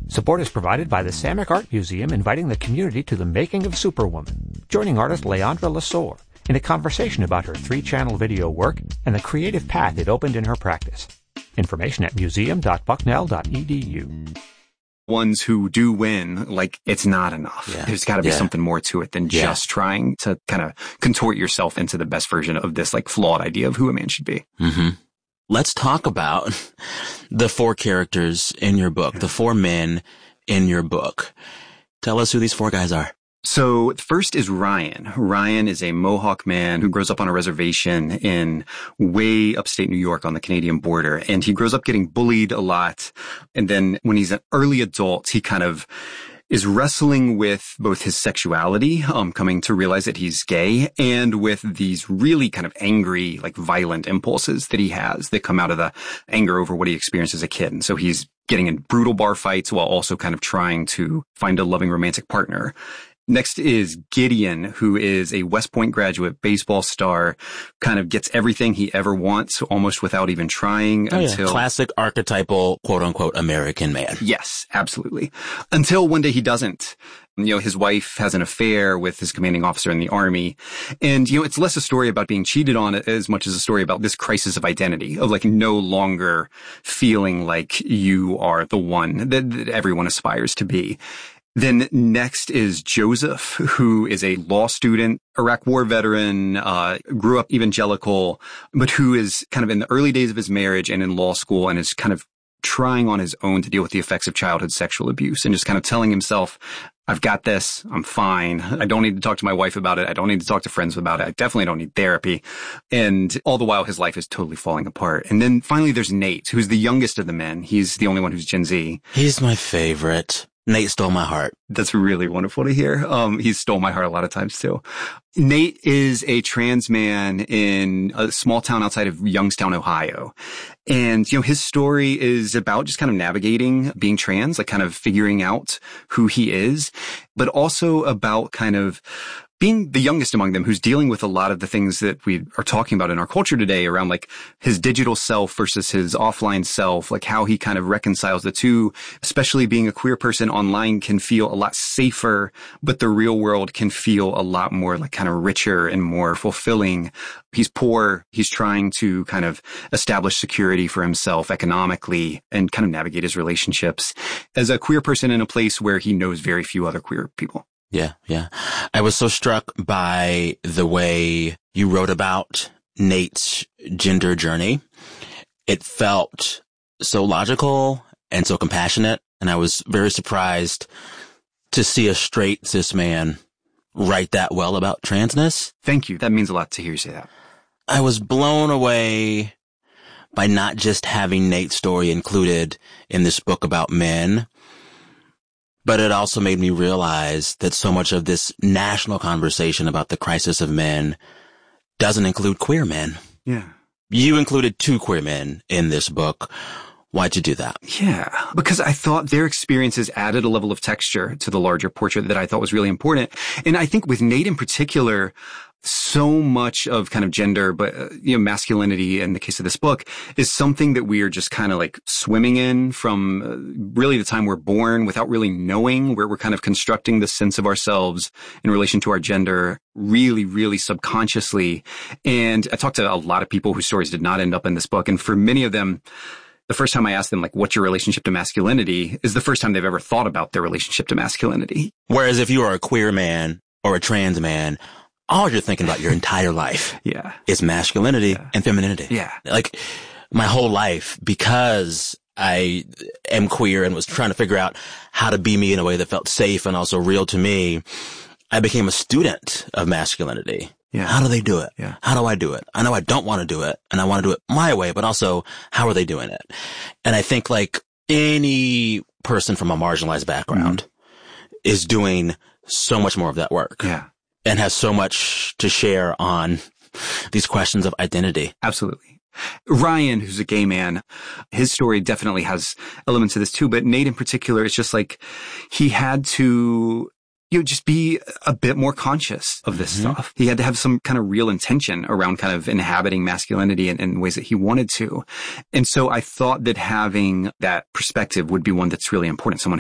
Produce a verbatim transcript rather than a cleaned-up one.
Support is provided by the Samick Art Museum, inviting the community to the making of Superwoman, joining artist Leandra Lesueur in a conversation about her three-channel video work and the creative path it opened in her practice. Information at museum dot bucknell dot e d u. Ones who do win, like, it's not enough. Yeah. There's got to be Yeah. something more to it than Yeah. just trying to kind of contort yourself into the best version of this, like, flawed idea of who a man should be. Mm-hmm. Let's talk about the four characters in your book, the four men in your book. Tell us who these four guys are. So first is Ryan. Ryan is a Mohawk man who grows up on a reservation in way upstate New York on the Canadian border. And he grows up getting bullied a lot. And then when he's an early adult, he kind of is wrestling with both his sexuality, um, coming to realize that he's gay, and with these really kind of angry, like violent impulses that he has that come out of the anger over what he experienced as a kid. And so he's getting in brutal bar fights while also kind of trying to find a loving romantic partner. Next is Gideon, who is a West Point graduate, baseball star, kind of gets everything he ever wants almost without even trying. Oh, until yeah. Classic archetypal, quote unquote, American man. Yes, absolutely. Until one day he doesn't. You know, his wife has an affair with his commanding officer in the army. And, you know, it's less a story about being cheated on as much as a story about this crisis of identity, of like no longer feeling like you are the one that, that everyone aspires to be. Then next is Joseph, who is a law student, Iraq war veteran, uh, grew up evangelical, but who is kind of in the early days of his marriage and in law school and is kind of trying on his own to deal with the effects of childhood sexual abuse and just kind of telling himself, I've got this. I'm fine. I don't need to talk to my wife about it. I don't need to talk to friends about it. I definitely don't need therapy. And all the while, his life is totally falling apart. And then finally, there's Nate, who's the youngest of the men. He's the only one who's Gen Z. He's my favorite. Nate stole my heart. That's really wonderful to hear. Um, he stole my heart a lot of times too. Nate is a trans man in a small town outside of Youngstown, Ohio. And, you know, his story is about just kind of navigating being trans, like kind of figuring out who he is, but also about kind of being the youngest among them who's dealing with a lot of the things that we are talking about in our culture today around like his digital self versus his offline self, like how he kind of reconciles the two, especially being a queer person online can feel a lot safer, but the real world can feel a lot more like kind of richer and more fulfilling. He's poor. He's trying to kind of establish security for himself economically and kind of navigate his relationships as a queer person in a place where he knows very few other queer people. Yeah, yeah. I was so struck by the way you wrote about Nate's gender journey. It felt so logical and so compassionate, and I was very surprised to see a straight cis man write that well about transness. Thank you. That means a lot to hear you say that. I was blown away by not just having Nate's story included in this book about men, but it also made me realize that so much of this national conversation about the crisis of men doesn't include queer men. Yeah. You included two queer men in this book. Why'd you do that? Yeah, because I thought their experiences added a level of texture to the larger portrait that I thought was really important. And I think with Nate in particular, so much of kind of gender, but, uh, you know, masculinity in the case of this book is something that we are just kind of like swimming in from uh, really the time we're born without really knowing, where we're kind of constructing the sense of ourselves in relation to our gender really, really subconsciously. And I talked to a lot of people whose stories did not end up in this book. And for many of them, the first time I asked them, like, what's your relationship to masculinity is the first time they've ever thought about their relationship to masculinity. Whereas if you are a queer man or a trans man, all you're thinking about your entire life yeah. is masculinity yeah. and femininity. Yeah. Like my whole life, because I am queer and was trying to figure out how to be me in a way that felt safe and also real to me, I became a student of masculinity. Yeah. How do they do it? Yeah. How do I do it? I know I don't want to do it and I want to do it my way, but also how are they doing it? And I think like any person from a marginalized background mm-hmm. is doing so much more of that work. Yeah. And has so much to share on these questions of identity. Absolutely. Ryan, who's a gay man, his story definitely has elements of this too, but Nate in particular, it's just like he had to, you know, just be a bit more conscious of this mm-hmm. stuff. He had to have some kind of real intention around kind of inhabiting masculinity in, in ways that he wanted to. And so I thought that having that perspective would be one that's really important. Someone